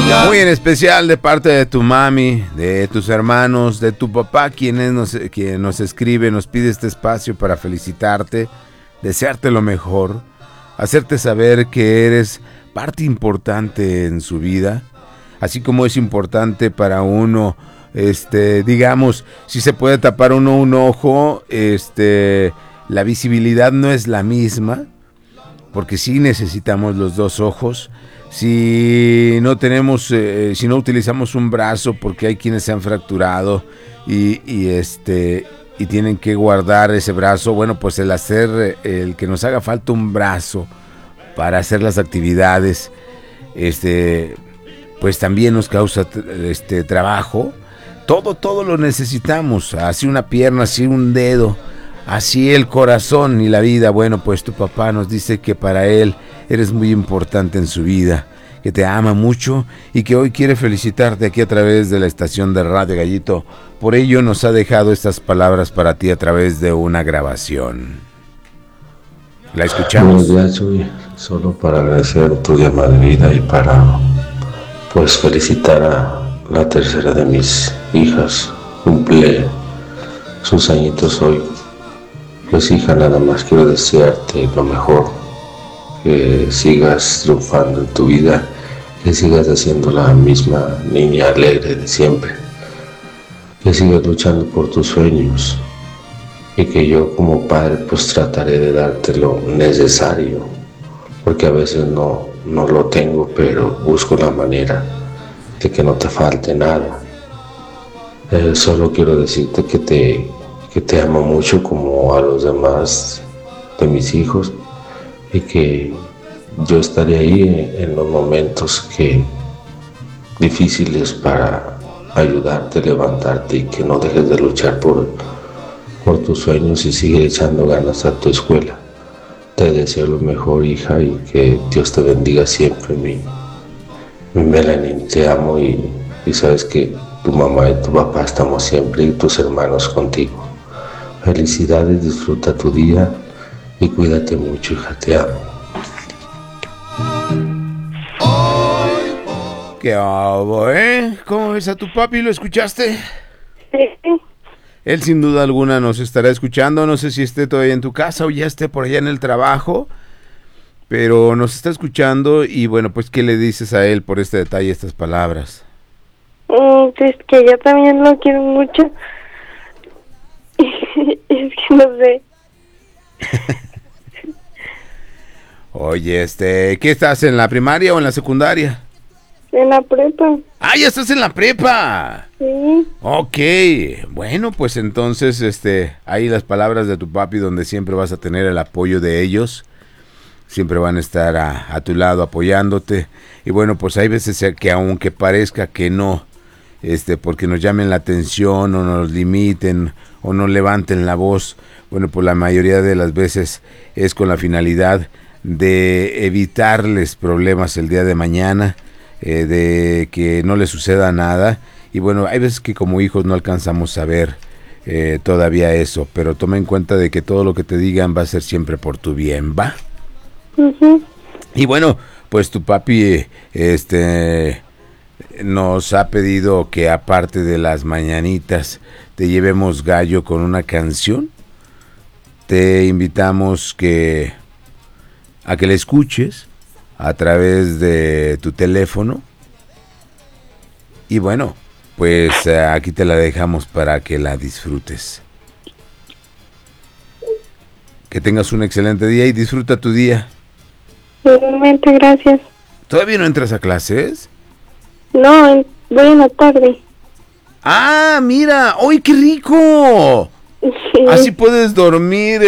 Muy en especial de parte de tu mami, de tus hermanos, de tu papá, quien nos escribe, nos pide este espacio para felicitarte, desearte lo mejor, hacerte saber que eres parte importante en su vida, así como es importante para uno, digamos, si se puede tapar uno un ojo, la visibilidad no es la misma, porque sí necesitamos los dos ojos. Si no tenemos, si no utilizamos un brazo, porque hay quienes se han fracturado y tienen que guardar ese brazo, bueno, pues el que nos haga falta un brazo para hacer las actividades, pues también nos causa trabajo. Todo lo necesitamos, así una pierna, así un dedo, así el corazón y la vida. Bueno, pues tu papá nos dice que para él eres muy importante en su vida, que te ama mucho y que hoy quiere felicitarte aquí a través de la estación de Radio Gallito. Por ello nos ha dejado estas palabras para ti a través de una grabación. La escuchamos. Buenos días, Chuy. Solo para agradecer tu llamada de vida y para pues felicitar a la tercera de mis hijas. Cumple sus añitos hoy. Pues hija, nada más quiero desearte lo mejor, que sigas triunfando en tu vida, que sigas haciendo la misma niña alegre de siempre, que sigas luchando por tus sueños y que yo como padre pues trataré de darte lo necesario, porque a veces no lo tengo, pero busco la manera de que no te falte nada. Solo quiero decirte que te amo mucho como a los demás de mis hijos y que yo estaré ahí en los momentos difíciles para ayudarte, levantarte y que no dejes de luchar por tus sueños y sigue echando ganas a tu escuela. Te deseo lo mejor, hija, y que Dios te bendiga siempre. Mi Melanie, te amo y sabes que tu mamá y tu papá estamos siempre y tus hermanos contigo. Felicidades, disfruta tu día y cuídate mucho, hija, te amo. ¿Qué hago, ¿Cómo ves a tu papi? ¿Lo escuchaste? Sí. Él sin duda alguna nos estará escuchando, no sé si esté todavía en tu casa o ya esté por allá en el trabajo, pero nos está escuchando y bueno, pues ¿qué le dices a él por este detalle, estas palabras? Pues que yo también lo quiero mucho. Es que no sé. Oye, ¿qué estás, en la primaria o en la secundaria? En la prepa. ¡Ah, ya estás en la prepa! Sí. Ok, bueno, pues entonces, ahí las palabras de tu papi donde siempre vas a tener el apoyo de ellos, siempre van a estar a tu lado apoyándote, y bueno, pues hay veces que aunque parezca que no, porque nos llamen la atención o nos limiten o no levanten la voz, bueno, pues la mayoría de las veces es con la finalidad de evitarles problemas el día de mañana, de que no les suceda nada. Y bueno, hay veces que como hijos no alcanzamos a ver todavía eso, pero toma en cuenta de que todo lo que te digan va a ser siempre por tu bien, ¿va? Uh-huh. Y bueno, pues tu papi nos ha pedido que aparte de las mañanitas te llevemos gallo con una canción. Te invitamos a que la escuches a través de tu teléfono. Y bueno, pues aquí te la dejamos para que la disfrutes. Que tengas un excelente día y disfruta tu día. Igualmente, gracias. ¿Todavía no entras a clases? No, voy en la tarde. ¡Ah, mira! ¡Ay, qué rico! Sí. Así puedes dormir,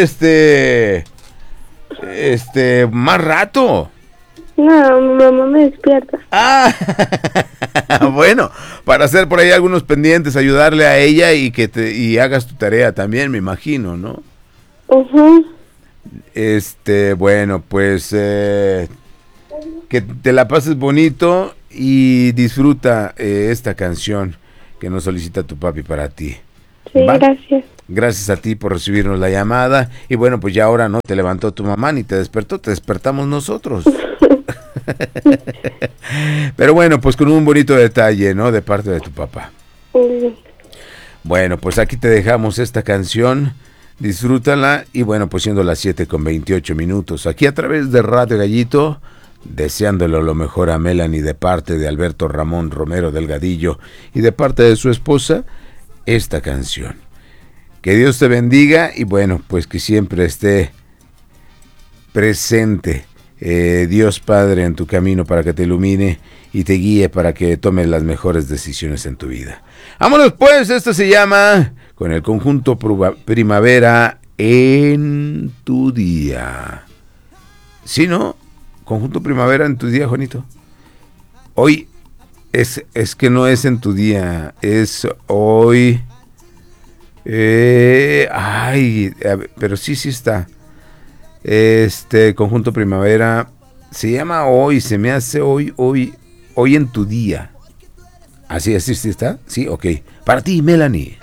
más rato. No, mi mamá me despierta. Ah, bueno, para hacer por ahí algunos pendientes, ayudarle a ella y hagas tu tarea también, me imagino, ¿no? Uh-huh. Bueno, pues que te la pases bonito y disfruta esta canción que nos solicita tu papi para ti. Sí, ¿va? gracias. Gracias a ti por recibirnos la llamada. Y bueno, pues ya ahora no te levantó tu mamá ni te despertó, te despertamos nosotros. Pero bueno, pues con un bonito detalle, ¿no? De parte de tu papá. Sí. Bueno, pues aquí te dejamos esta canción. Disfrútala. Y bueno, pues siendo las 7:28 aquí a través de Radio Gallito, deseándole lo mejor a Melanie de parte de Alberto Ramón Romero Delgadillo y de parte de su esposa, esta canción. Que Dios te bendiga y bueno, pues que siempre esté presente Dios Padre en tu camino para que te ilumine y te guíe para que tomes las mejores decisiones en tu vida. Vámonos pues, esto se llama Con el conjunto Primavera en tu día. ¿Sí, no? Conjunto Primavera en tu día, Juanito. Hoy es que no es en tu día, es hoy. Pero sí está. Conjunto Primavera se llama Hoy, se me hace hoy en tu día. Así está. Sí, ok. Para ti, Melanie.